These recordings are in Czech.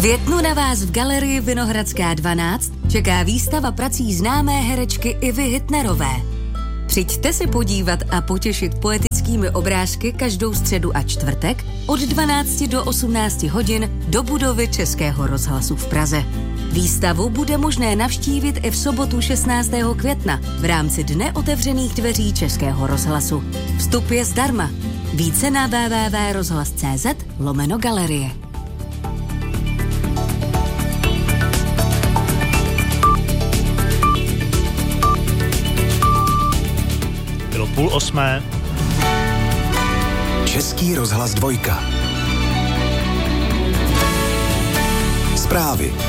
květnu na vás v galerii Vinohradská 12 čeká výstava prací známé herečky Ivy Hitnerové. Přijďte se podívat a potěšit poetickými obrázky každou středu a čtvrtek od 12 do 18 hodin do budovy Českého rozhlasu v Praze. Výstavu bude možné navštívit i v sobotu 16. května v rámci Dne otevřených dveří Českého rozhlasu. Vstup je zdarma. Více na www.rozhlas.cz/galerie. Bylo 7:30. Český rozhlas 2. Zprávy.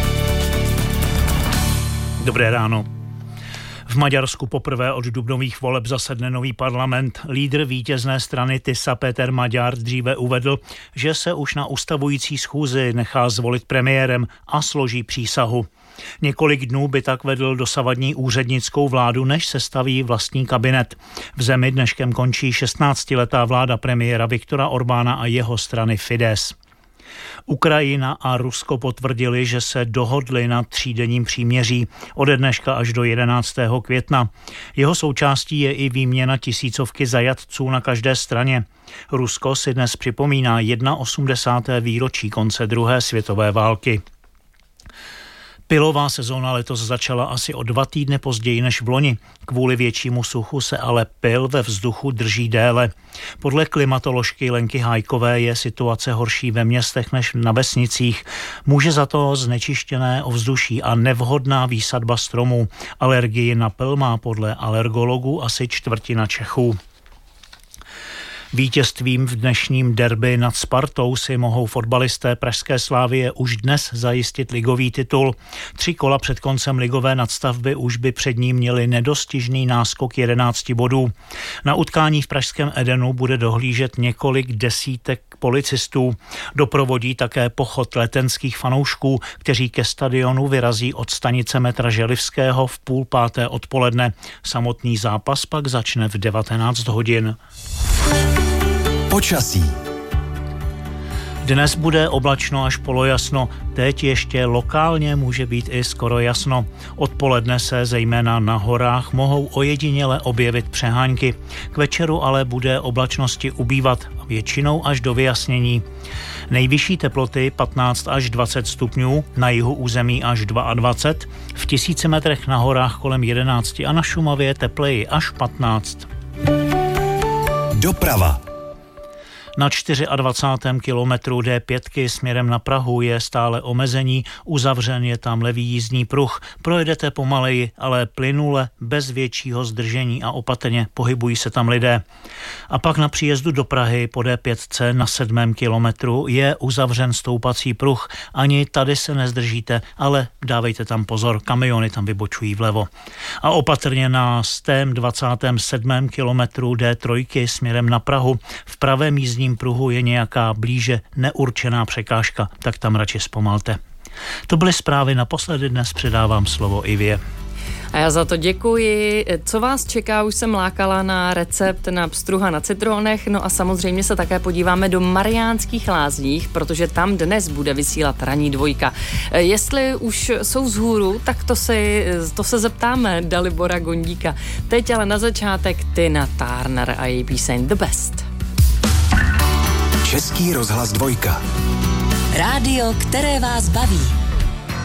Dobré ráno. V Maďarsku poprvé od dubnových voleb zasedne nový parlament. Lídr vítězné strany Tisza Péter Magyar dříve uvedl, že se už na ustavující schůzi nechá zvolit premiérem a složí přísahu. Několik dnů by tak vedl dosavadní úřednickou vládu, než sestaví vlastní kabinet. V zemi dneškem končí 16letá vláda premiéra Viktora Orbána a jeho strany Fidesz. Ukrajina a Rusko potvrdili, že se dohodli na 3denním příměří ode dneška až do 11. května. Jeho součástí je i výměna tisícovky zajatců na každé straně. Rusko si dnes připomíná 81. výročí konce druhé světové války. Pylová sezóna letos začala asi o 2 týdny později než v loni. Kvůli většímu suchu se ale pyl ve vzduchu drží déle. Podle klimatoložky Lenky Hájkové je situace horší ve městech než na vesnicích. Může za to znečištěné ovzduší a nevhodná výsadba stromů. Alergii na pyl má podle alergologů asi 1/4 Čechů. Vítězstvím v dnešním derby nad Spartou si mohou fotbalisté pražské Slavie už dnes zajistit ligový titul. 3 kola před koncem ligové nadstavby už by před ním měli nedostižný náskok 11 bodů. Na utkání v pražském Edenu bude dohlížet několik desítek policistů. Doprovodí také pochod letenských fanoušků, kteří ke stadionu vyrazí od stanice metra Želivského v 4:30 odpoledne. Samotný zápas pak začne v 19 hodin. Počasí. Dnes bude oblačno až polojasno, teď ještě lokálně může být i skoro jasno. Odpoledne se zejména na horách mohou ojediněle objevit přehánky. K večeru ale bude oblačnosti ubývat, většinou až do vyjasnění. Nejvyšší teploty 15 až 20 stupňů, na jihu území až 22, v 1000 metrech na horách kolem 11 a na Šumavě tepleji až 15. Doprava. Na 24. kilometru D5 směrem na Prahu je stále omezení, uzavřen je tam levý jízdní pruh. Projedete pomaleji, ale plynule, bez většího zdržení a opatrně, pohybují se tam lidé. A pak na příjezdu do Prahy po D5 na 7. kilometru je uzavřen stoupací pruh. Ani tady se nezdržíte, ale dávejte tam pozor, kamiony tam vybočují vlevo. A opatrně na 127. kilometru D3 směrem na Prahu v pravém jízdním pruhu je nějaká blíže neurčená překážka, tak tam radši zpomalte. To byly zprávy, naposledy dnes předávám slovo Ivě. A já za to děkuji. Co vás čeká, už jsem lákala na recept na pstruha na citronech, no a samozřejmě se také podíváme do Mariánských Lázních, protože tam dnes bude vysílat Ranní 2. Jestli už jsou vzhůru, tak to se zeptáme Dalibora Gondíka. Teď ale na začátek Tina Turner a její píseň The Best. Český rozhlas 2. Rádio, které vás baví.